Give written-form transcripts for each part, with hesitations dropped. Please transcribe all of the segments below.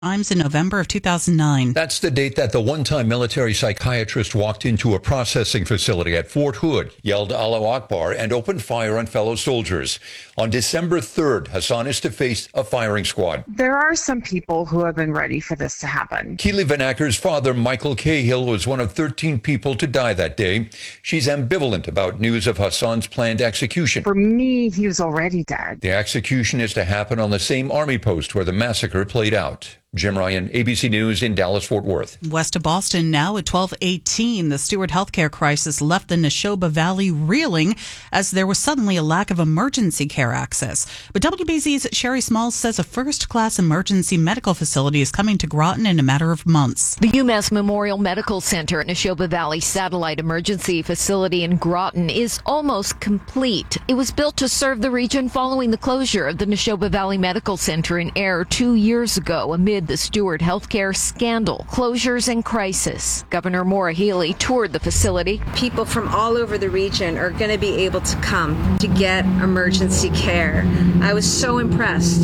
Times in November of 2009. That's the date that the one-time military psychiatrist walked into a processing facility at Fort Hood, yelled Allahu Akbar, and opened fire on fellow soldiers. On December 3rd, Hassan is to face a firing squad. There are some people who have been ready for this to happen. Keely Van Acker's father, Michael Cahill, was one of 13 people to die that day. She's ambivalent about news of Hassan's planned execution. For me, he was already dead. The execution is to happen on the same army post where the massacre played out. Jim Ryan, ABC News in Dallas-Fort Worth. West of Boston now at 12:18. The Stewart healthcare crisis left the Neshoba Valley reeling as there was suddenly a lack of emergency care access. But WBZ's Sherry Smalls says a first-class emergency medical facility is coming to Groton in a matter of months. The UMass Memorial Medical Center at Neshoba Valley Satellite Emergency Facility in Groton is almost complete. It was built to serve the region following the closure of the Neshoba Valley Medical Center in Air 2 years ago amid the Stewart healthcare scandal, closures, and crisis. Governor Maura Healey toured the facility. People from all over the region are going to be able to come to get emergency care. I was so impressed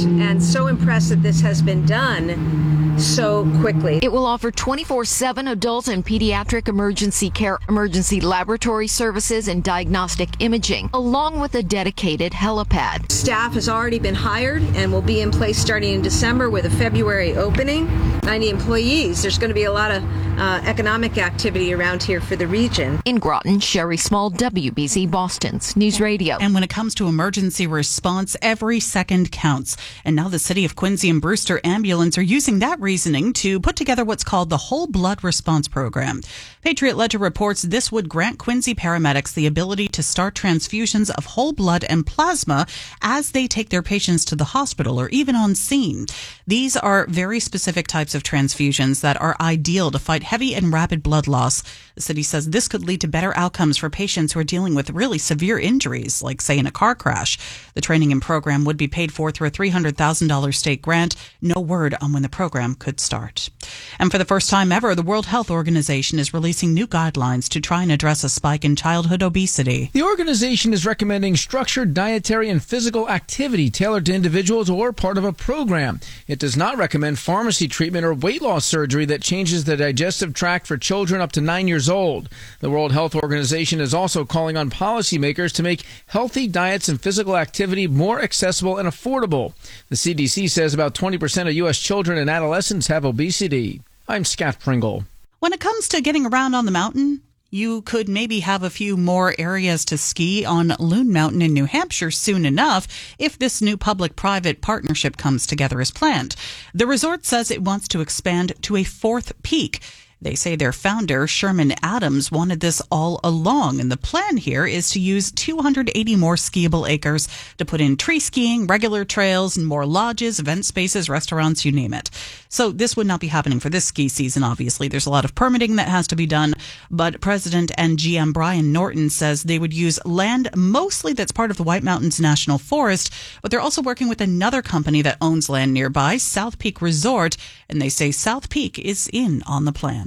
that this has been done so quickly. It will offer 24/7 adult and pediatric emergency care, emergency laboratory services, and diagnostic imaging, along with a dedicated helipad. Staff has already been hired and will be in place starting in December with a February opening. 90 employees. There's going to be a lot of economic activity around here for the region. In Groton, Sherry Small, WBZ Boston's News Radio. And when it comes to emergency response, every second counts. And now the City of Quincy and Brewster Ambulance are using that reasoning to put together what's called the Whole Blood Response Program. Patriot Ledger reports this would grant Quincy paramedics the ability to start transfusions of whole blood and plasma as they take their patients to the hospital or even on scene. These are very specific types of transfusions that are ideal to fight heavy and rapid blood loss. The city says this could lead to better outcomes for patients who are dealing with really severe injuries, like, say, in a car crash. The training and program would be paid for through a $300,000 state grant. No word on when the program could start. And for the first time ever, the World Health Organization is releasing new guidelines to try and address a spike in childhood obesity. The organization is recommending structured dietary and physical activity tailored to individuals or part of a program. It does not recommend pharmacy treatment or weight loss surgery that changes the digestive tract for children up to 9 years old. The World Health Organization is also calling on policymakers to make healthy diets and physical activity more accessible and affordable. The CDC says about 20% of U.S. children and adolescents have obesity. I'm Scott Pringle. When it comes to getting around on the mountain, you could maybe have a few more areas to ski on Loon Mountain in New Hampshire soon enough if this new public-private partnership comes together as planned. The resort says it wants to expand to a fourth peak. They say their founder, Sherman Adams, wanted this all along, and the plan here is to use 280 more skiable acres to put in tree skiing, regular trails, and more lodges, event spaces, restaurants, you name it. So this would not be happening for this ski season, obviously. There's a lot of permitting that has to be done, but President and GM Brian Norton says they would use land mostly that's part of the White Mountains National Forest, but they're also working with another company that owns land nearby, South Peak Resort, and they say South Peak is in on the plan.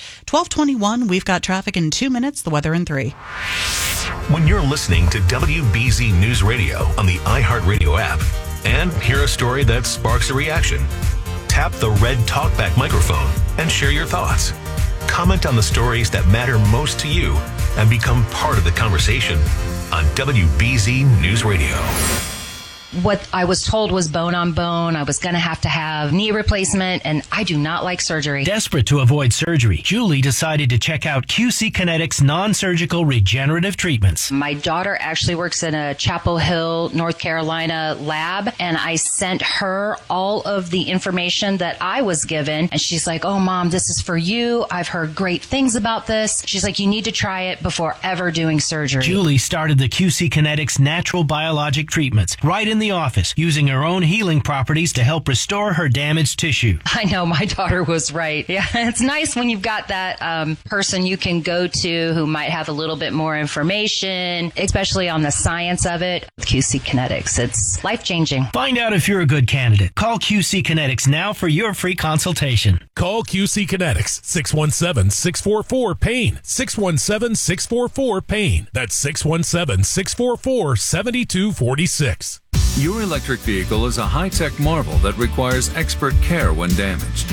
12:21, we've got traffic in 2 minutes, the weather in 3. When you're listening to WBZ News Radio on the iHeartRadio app and hear a story that sparks a reaction, tap the red TalkBack microphone and share your thoughts. Comment on the stories that matter most to you and become part of the conversation on WBZ News Radio. What I was told was bone on bone. I was going to have knee replacement, and I do not like surgery. Desperate to avoid surgery, Julie decided to check out QC Kinetics non-surgical regenerative treatments. My daughter actually works in a Chapel Hill, North Carolina lab, and I sent her all of the information that I was given, and she's like, "Oh, Mom, this is for you. I've heard great things about this." She's like, "You need to try it before ever doing surgery." Julie started the QC Kinetics natural biologic treatments right in the office, using her own healing properties to help restore her damaged tissue. I know, my daughter was right. Yeah, it's nice when you've got that person you can go to who might have a little bit more information, especially on the science of it. QC Kinetics, it's life-changing. Find out if you're a good candidate. Call QC Kinetics now for your free consultation. Call QC Kinetics, 617-644-PAIN, 617-644-PAIN. That's 617-644-7246. Your electric vehicle is a high-tech marvel that requires expert care when damaged.